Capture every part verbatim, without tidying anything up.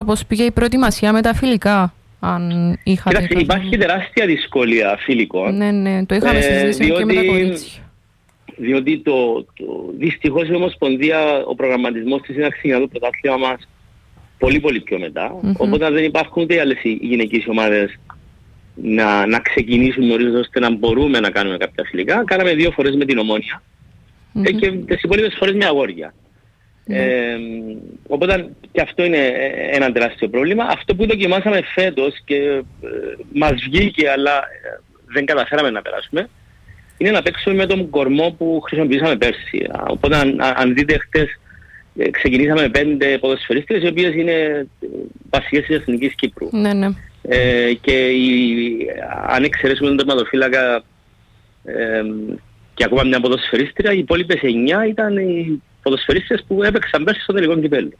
πώς πήγε η προετοιμασία με τα φιλικά, αν είχατε... Κοίταξε, υπάρχει τεράστια δυσκολία φιλικών. Ναι, ναι, το είχαμε ε, συζητήσει διότι, και με τα κορίτσια. Διότι το, το, δυστυχώς η Ομοσπονδία, ο προγραμματισμός της είναι να ξεκινά το πρωτάθλημα μας πολύ πολύ πιο μετά. Mm-hmm. Οπότε δεν υπάρχουν ούτε οι άλλες γυναικείες ομάδες να, να ξεκινήσουν νωρίς ώστε να μπορούμε να κάνουμε κάποια φιλικά. Κάναμε δύο φορές με την Ομόνια mm-hmm. ε, και τις υπόλοιπες φορές με αγόρια. Mm-hmm. Ε, οπότε και αυτό είναι ένα τεράστιο πρόβλημα. Αυτό που δοκιμάσαμε φέτος και ε, μας βγήκε αλλά ε, δεν καταφέραμε να περάσουμε είναι να παίξουμε με τον κορμό που χρησιμοποιήσαμε πέρσι. Οπότε αν, αν δείτε χτες ε, ξεκινήσαμε με πέντε ποδοσφαιρίστρες οι οποίες είναι βασικές της Εθνικής Κύπρου. Ναι, ναι. Ε, και η, αν εξαιρέσουμε τον τερματοφύλακα ε, και ακόμα μια ποδοσφαιρίστρια, οι υπόλοιπες εννιά ήταν οι ποδοσφαιρίστρες που έπαιξαν πέρσι στο τελικό κυπέλλο.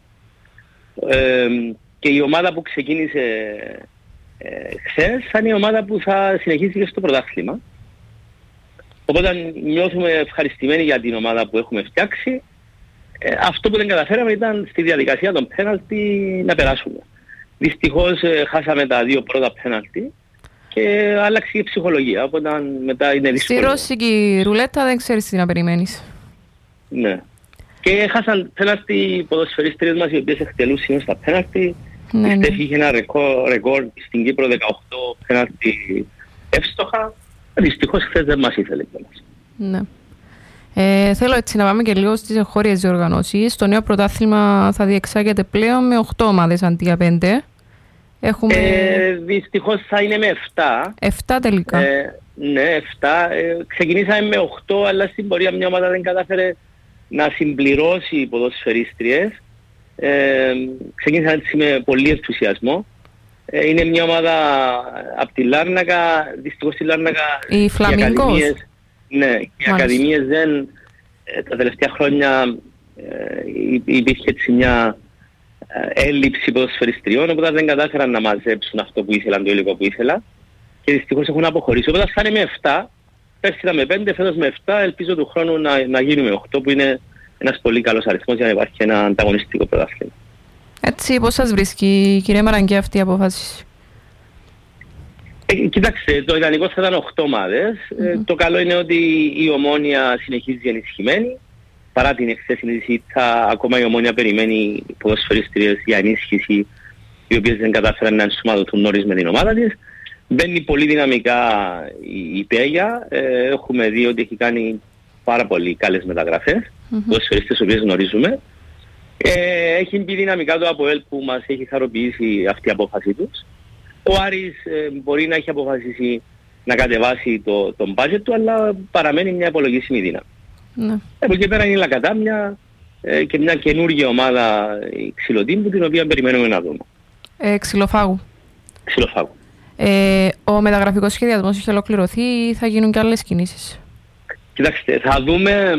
Ε, και η ομάδα που ξεκίνησε ε, χθες θα είναι η ομάδα που θα συνεχίσει και στο πρωτάθλημα. Οπότε νιώθουμε ευχαριστημένοι για την ομάδα που έχουμε φτιάξει. Ε, αυτό που δεν καταφέραμε ήταν στη διαδικασία των πέναλτι να περάσουμε. Δυστυχώς ε, χάσαμε τα δύο πρώτα πέναλτι και άλλαξε η ψυχολογία. Οπότε μετά είναι δύσκολο. Στη ρώσικη ρουλέτα δεν ξέρεις τι να περιμένεις. Ναι. Και χάσαν πέναλτι οι ποδοσφαιρίστρες μας οι οποίες εκτελούν σήμερα στα πέναλτι. Ναι, η ναι. Στέφη είχε ένα ρεκόρ, ρεκόρ στην Κύπρο δεκαοκτώ πέναλτι εύστοχα. Δυστυχώς χθες δεν μας ήθελε κιόλας. Ναι. Ε, θέλω έτσι να πάμε και λίγο στις εγχώριες διοργανώσεις. Το νέο πρωτάθλημα θα διεξάγεται πλέον με οκτώ ομάδες αντί για πέντε. Έχουμε... Ε, δυστυχώς θα είναι με εφτά. εφτά τελικά. Ε, ναι, εφτά. Ε, ξεκινήσαμε με οκτώ, αλλά στην πορεία μια ομάδα δεν κατάφερε να συμπληρώσει οι ποδοσφαιρίστριες. Ε, ξεκίνησαν έτσι με πολύ ενθουσιασμό. Ε, είναι μια ομάδα από τη Λάρνακα, δυστυχώς στη Λάρνακα οι Φλαμίνγκος. Ναι, οι ακαδημίες δεν, ε, τα τελευταία χρόνια ε, υπήρχε έτσι μια ε, έλλειψη ποδοσφαιριστριών, οπότε δεν κατάφεραν να μαζέψουν αυτό που ήθελαν, το υλικό που ήθελαν και δυστυχώς έχουν αποχωρήσει. Οπότε θα είναι με εφτά, πέρσι ήταν με πέντε, φέτος με εφτά, ελπίζω του χρόνου να, να γίνει με οκτώ που είναι ένας πολύ καλός αριθμός για να υπάρχει ένα ανταγωνιστικό πρωτάθλημα. Έτσι, πώς σας βρίσκει, κύριε Μαραγκέ, αυτή η απόφαση? Ε, κοιτάξτε, το ιδανικό θα ήταν οκτώ ομάδες. Mm-hmm. Ε, το καλό είναι ότι η Ομόνια συνεχίζει ενισχυμένη. Παρά την εχθέσινη ήττα, ακόμα η Ομόνια περιμένει ποδοσφαιρίστριες για ενίσχυση, οι οποίες δεν κατάφεραν να ενσωματωθούν νωρίς με την ομάδα της. Μπαίνει πολύ δυναμικά η, η Πέγια. Ε, έχουμε δει ότι έχει κάνει πάρα πολύ καλές μεταγραφές. Mm-hmm. Ποδοσφαιρίστες, οι οποίες γνωρίζουμε. Ε, έχει μπει δυναμικά το ΑΠΟΕΛ που μας έχει χαροποιήσει αυτή η απόφαση τους. Ο Άρης ε, μπορεί να έχει αποφασίσει να κατεβάσει το, τον budget του, αλλά παραμένει μια υπολογίσιμη δύναμη. Ναι. Από εκεί πέρα είναι η Λακατάμια ε, και μια καινούργια ομάδα η Ξυλοτύμπου, την οποία περιμένουμε να δούμε. Ε, ξυλοφάγου. Ξυλοφάγου. Ε, ο μεταγραφικός σχεδιασμός έχει ολοκληρωθεί ή θα γίνουν και άλλες κινήσεις? Κοιτάξτε, θα δούμε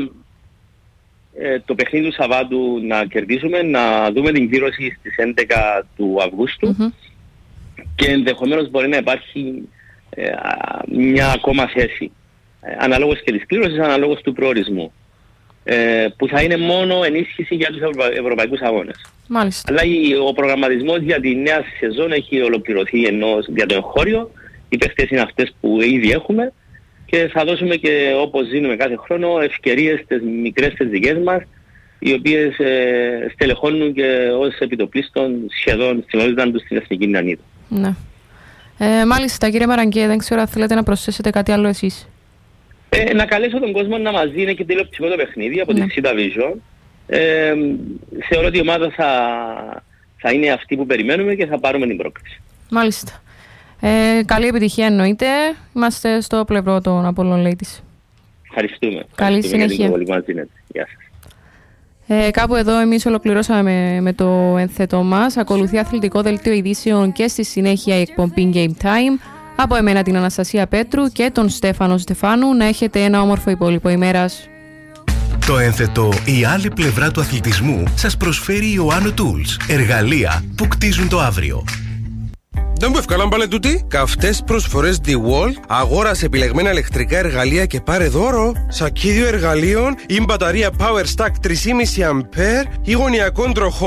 ε, το παιχνίδι του Σαββάτου να κερδίσουμε, να δούμε την κλήρωση στις έντεκα του Αυγούστου. Mm-hmm. Και ενδεχομένως μπορεί να υπάρχει ε, μια ακόμα θέση, ε, αναλόγως και της κλήρωσης, αναλόγως του προορισμού, ε, που θα είναι μόνο ενίσχυση για τους ευρω... ευρωπαϊκούς αγώνες. Μάλιστα. Αλλά η, ο προγραμματισμός για τη νέα σεζόν έχει ολοκληρωθεί ενός για το εγχώριο. Οι παίχτες είναι αυτές που ήδη έχουμε και θα δώσουμε και, όπως δίνουμε κάθε χρόνο, ευκαιρίες στις μικρές τις δικές μας, οι οποίες ε, στελεχώνουν και ως επιτοπλίστων σχεδόν στην όλη τους στην Εθνική Νανίδα. Ναι. Ε, μάλιστα, κύριε Μαραγκέ, δεν ξέρω αν θέλετε να προσθέσετε κάτι άλλο εσείς. Ε, να καλέσω τον κόσμο να μας δει, είναι και τηλεοπτικό το παιχνίδι από ναι. τη Σίτα Vision. Ε, θεωρώ ότι η ομάδα θα, θα είναι αυτή που περιμένουμε και θα πάρουμε την πρόκληση. Μάλιστα. Ε, καλή επιτυχία εννοείται. Είμαστε στο πλευρό των Απόλλων Ladies. Ευχαριστούμε. Καλή Ευχαριστούμε συνέχεια. Για Γεια σας. Ε, κάπου εδώ εμείς ολοκληρώσαμε με, με το ένθετό μας. Ακολουθεί αθλητικό δελτίο ειδήσεων και στη συνέχεια η εκπομπή Game Time. Από εμένα την Αναστασία Πέτρου και τον Στέφανο Στεφάνου. Να έχετε ένα όμορφο υπόλοιπο ημέρας. Το ένθετο «Η άλλη πλευρά του αθλητισμού» σας προσφέρει η Oano Tools, εργαλεία που κτίζουν το αύριο. Δεν μου ευκάλαν πάλι τούτη. Καυτές προσφορές DeWalt. Αγόρασε επιλεγμένα ηλεκτρικά εργαλεία και πάρε δώρο. Σακίδιο εργαλείων ή μπαταρία Power Stack τρία κόμμα πέντε αμπέρ ή γωνιακόν τροχό.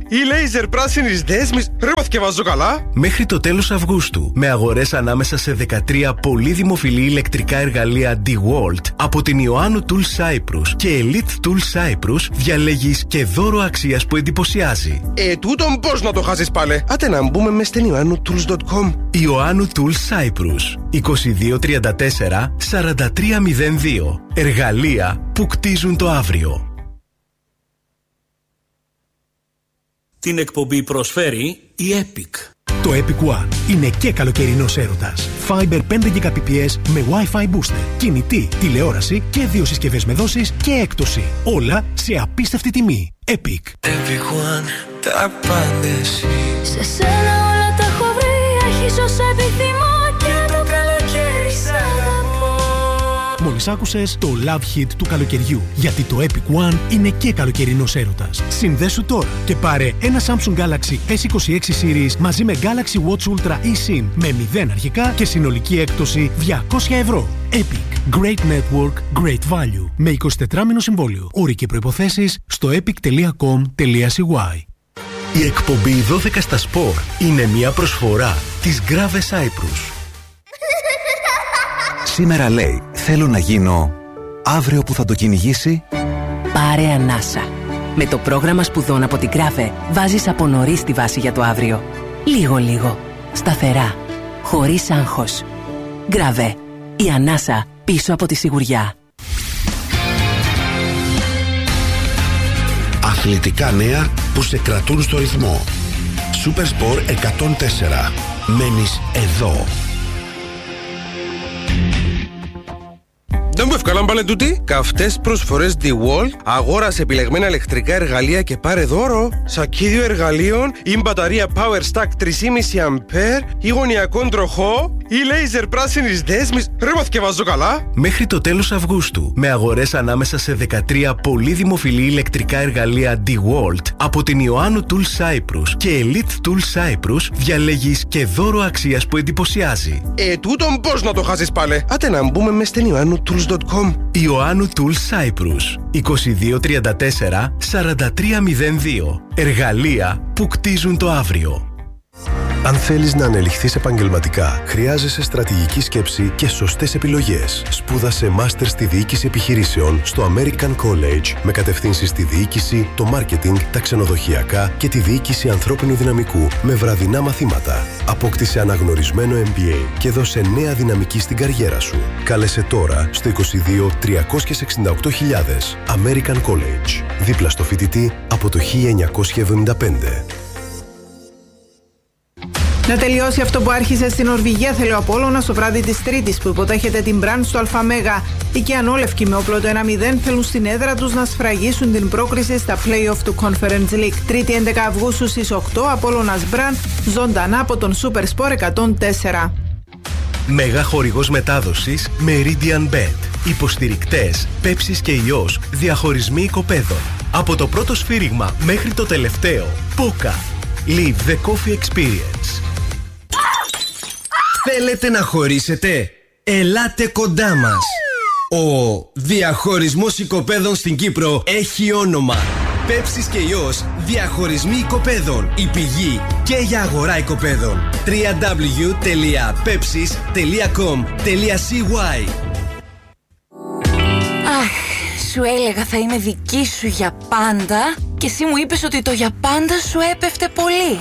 ή λέιζερ πράσινης δέσμης. Ρε μαθηκευάζω καλά. Μέχρι το τέλος Αυγούστου, με αγορές ανάμεσα σε δεκατρία πολύ δημοφιλή ηλεκτρικά εργαλεία DeWalt από την Ιωάννου Tools Cyprus και Elite Tools Cyprus, διαλέγεις και δώρο αξίας που εντυπωσιάζει. Ε, τούτον πώς να το χάσεις πάλι. Άτε να μπούμε μες στην ιωάννου τούλς τελεία κομ. Ιωάννου Tools Cyprus είκοσι δύο τριάντα τέσσερα σαράντα τρία μηδέν δύο. Εργαλεία που κτίζουν το αύριο. Την εκπομπή προσφέρει η Epic. Το Epic One είναι και καλοκαιρινός έρωτας. Fiber πέντε γιγαμπιτ με Wi-Fi booster, κινητή, τηλεόραση και δύο συσκευές με δόσεις και έκπτωση. Όλα σε απίστευτη τιμή. Epic. Epic One, τα πάντα εσύ. Σε σένα όλα τα έχω βρει, έχεις όσα επιθυμώ και το καλοκαίρι σ' αγαπώ. Μόλις άκουσες το Love Hit του καλοκαιριού, γιατί το Epic One είναι και καλοκαιρινός έρωτας. Συνδέσου τώρα και πάρε ένα Samsung Galaxy ες είκοσι έξι Series μαζί με Galaxy Watch Ultra eSIM με μηδέν αρχικά και συνολική έκπτωση διακόσια ευρώ. Epic. Great Network, Great Value. Με εικοσιτετράμηνο συμβόλαιο. Όροι και προϋποθέσεις στο epic τελεία com τελεία c y. Η εκπομπή δώδεκα στα σπορ είναι μια προσφορά της Grave Cyprus. Σήμερα λέει, θέλω να γίνω, αύριο που θα το κυνηγήσει. Πάρε ανάσα. Με το πρόγραμμα σπουδών από την Grave βάζεις από νωρίς τη βάση για το αύριο. Λίγο-λίγο. Σταθερά. Χωρίς άγχος. Grave. Η ανάσα πίσω από τη σιγουριά. Αθλητικά νέα που σε κρατούν στο ρυθμό. Supersport εκατόν τέσσερα. Μένεις εδώ. Δεν μου ευκάλαν πάλι τούτη. Καυτές προσφορές DeWalt. Αγόρασε επιλεγμένα ηλεκτρικά εργαλεία και πάρε δώρο. Σακίδιο εργαλείων ή μπαταρία Power Stack τρία κόμμα πέντε αμπέρ ή γωνιακόν τροχό ή λέιζερ πράσινης δέσμης. Ρε μαθηκευάζω καλά. Μέχρι το τέλος Αυγούστου, με αγορές ανάμεσα σε δεκατρία πολύ δημοφιλή ηλεκτρικά εργαλεία DeWalt από την Ιωάννου Tools Cyprus και Elite Tools Cyprus, διαλέγεις και δώρο αξίας που εντυπωσιάζει. Ε, τούτον πώς να το χάσεις πάλι. Άτε να μπούμε μες στην ιωάννου τούλς τελεία κομ. Ιωάννου Tools Cyprus είκοσι δύο τριάντα τέσσερα σαράντα τρία μηδέν δύο. Εργαλεία που κτίζουν το αύριο. Αν θέλεις να ανελιχθείς επαγγελματικά, χρειάζεσαι στρατηγική σκέψη και σωστές επιλογές. Σπούδασε μάστερ στη διοίκηση επιχειρήσεων στο American College με κατευθύνσεις στη διοίκηση, το μάρκετινγκ, τα ξενοδοχειακά και τη διοίκηση ανθρώπινου δυναμικού με βραδινά μαθήματα. Απόκτησε αναγνωρισμένο εμ μπι έι και δώσε νέα δυναμική στην καριέρα σου. Κάλεσε τώρα στο είκοσι δύο τριακόσιες εξήντα οκτώ χιλιάδες. American College. Δίπλα στο φοιτητή από το χίλια εννιακόσια εβδομήντα πέντε. Να τελειώσει αυτό που άρχισε στην Νορβηγία, θέλει ο Απόλλωνας το βράδυ της Τρίτης που υποδέχεται την Μπραντ στο Αλφαμέγα. Οι Κιανόλευκοι με όπλο το ένα μηδέν θέλουν στην έδρα τους να σφραγίσουν την πρόκριση στα play-off του Conference League. Τρίτη έντεκα Αυγούστου στις οκτώ, Απόλλωνας Μπραντ, ζωντανά από τον Supersport εκατόν τέσσερα. Μέγα χορηγός μετάδοσης Meridian Bet. Υποστηρικτές Πέψης και Ιός, διαχωρισμοί οικοπαίδων. Από το πρώτο σφύριγμα μέχρι το τελευταίο. Πόκα. Live the coffee experience. Θέλετε να χωρίσετε? Ελάτε κοντά μας. Ο διαχωρισμός οικοπαίδων στην Κύπρο έχει όνομα. Πέψης και Ιός, διαχωρισμοί οικοπαίδων. Η πηγή και για αγορά οικοπαίδων. double-u double-u double-u τελεία pepsis τελεία com τελεία c y. Αχ, σου έλεγα θα είμαι δική σου για πάντα και εσύ μου είπες ότι το για πάντα σου έπεφτε πολύ.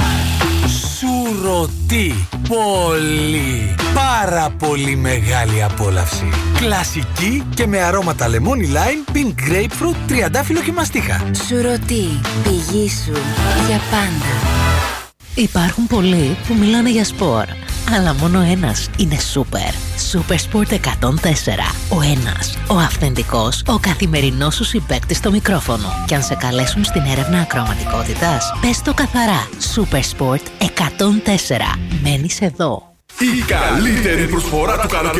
Σουρωτή. Πολύ. Πάρα πολύ μεγάλη απόλαυση. Κλασική και με αρώματα λεμόνι lime, pink grapefruit, τριαντάφυλλο και μαστίχα. Σουρωτή. Πηγή σου για πάντα. Υπάρχουν πολλοί που μιλάνε για σπορ, αλλά μόνο ένας είναι σούπερ. Supersport εκατόν τέσσερα. Ο ένας, ο αυθεντικός, ο καθημερινός σου συμπαίκτης στο μικρόφωνο. Και αν σε καλέσουν στην έρευνα ακροαματικότητας, πες το καθαρά. Supersport εκατόν τέσσερα. Μένεις εδώ. Η καλύτερη προσφορά του καλοκαιριού.